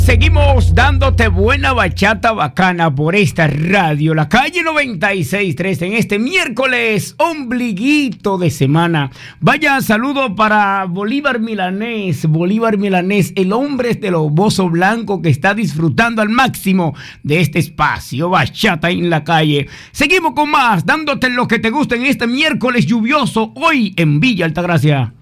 Seguimos dándote buena bachata bacana por esta radio, la calle 96.3, en este miércoles, ombliguito de semana. Vaya saludo para Bolívar Milanés, el hombre del oboso blanco que está disfrutando al máximo de este espacio, bachata en la calle. Seguimos con más, dándote lo que te gusta en este miércoles lluvioso, hoy en Villa Altagracia.